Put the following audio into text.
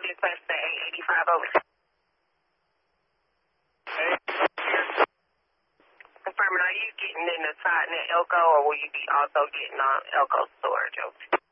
dispatch to 885 over. Confirming, are you getting in the Totnet Elko, or will you be also getting on Elko storage over?